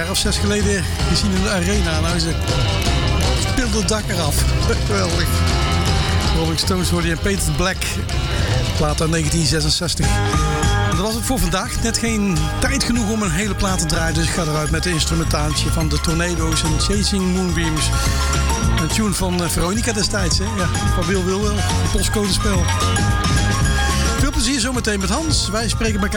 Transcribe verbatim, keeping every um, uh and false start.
jaar of zes geleden gezien in de arena. Nou, ze speelde het dak eraf. Geweldig. Rolling Stones hoorde je in Painted Black. Plaat uit negentien zesenzestig. En dat was het voor vandaag. Net geen tijd genoeg om een hele plaat te draaien. Dus ik ga eruit met de instrumentaaltje van de Tornado's en Chasing Moonbeams. Een tune van Veronica destijds. Hè? Ja, van Wil Wil Wil. Een postcodespel. Veel plezier zometeen met Hans. Wij spreken elkaar